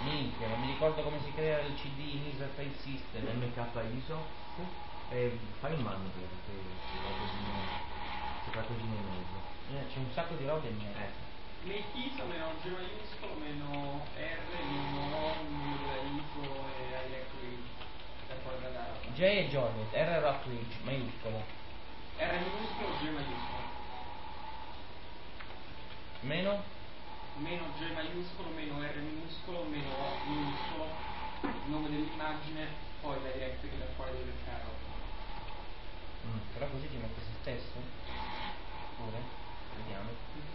Minchia, non mi ricordo come si crea il CD in user file system. MK ISO e fai un mano perché qualcosina in mezzo. C'è un sacco di robe in mezzo. Metti ISO meno G maiuscolo meno R meno O numero della ISO e directory da poi da data. J è Jonet, R è Rockridge, maiuscolo. R minuscolo G maiuscolo. Meno? Meno G maiuscolo meno R minuscolo meno O minuscolo, nome dell'immagine, poi la directory da quale deve caro. Però così ti mette se stesso? Pure? Vediamo.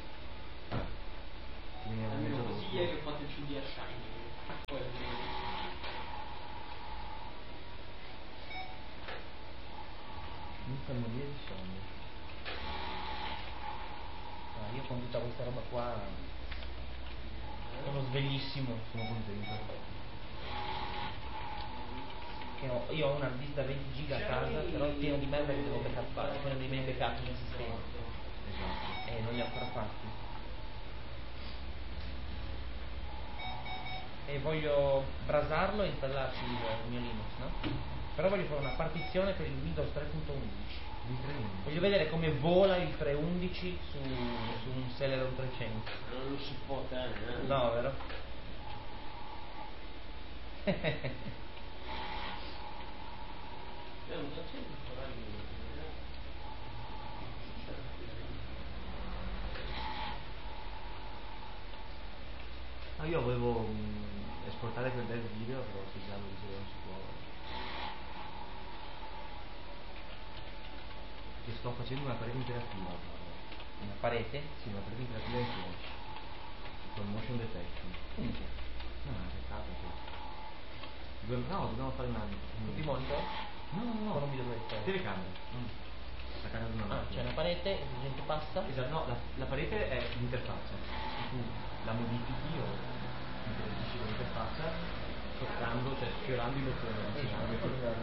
Almeno così ieri ho fatto il CD a Shining. Poi Mi fa morire di sonno. Io con tutta questa roba qua sono sveglissimo. Sono contento. Io ho un hard disk da 20 giga a casa, però è pieno di merda che devo backuppare, pieno dei miei backup nel sistema. Esatto. E non li ho ancora fatti. E voglio brasarlo e installarci il mio Linux, no? Però voglio fare una partizione per il Windows 3.11. Voglio vedere come vola il 3.11 su un Celeron 300. Non lo si può tenere, No, vero? Io volevo esportare quel bel video, però si già lo dicevo non si può. Che sto facendo una parete interattiva. Una parete? Sì, una parete interattiva in Flash. Con motion detection. No, è stato dobbiamo fare un anno. Tutti i monitor? No. Con un video proiettore. Telecamere. La camera di una macchina. C'è una parete e la gente passa? Esatto, no, la parete è l'interfaccia. Tu la modifichi o interagisci con l'interfaccia toccando, cioè sfiorando i bottoni avvicinando.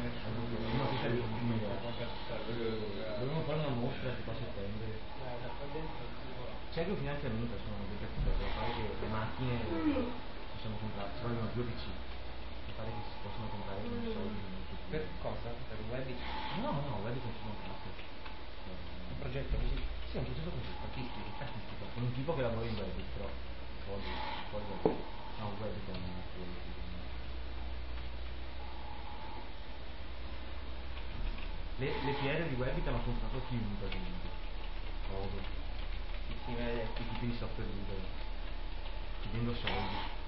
Dovremmo fare una mostra tipo a settembre. C'è anche un finanziamento, sono dei capitoli, per fare che le macchine possiamo comprare, ci vogliono 2 PC. Mi pare che si possono comprare con soldi. Per cosa? Per il web? No, Webit non ci sono fatte. Un progetto così? Sì, un progetto così, artistico, con un tipo che lavora in Webit, però soldi. No, Webit è un le PR di Webit hanno comprato chiunque praticamente. Ovvio. Sì, I tipi di software libero. Ci vendo soldi.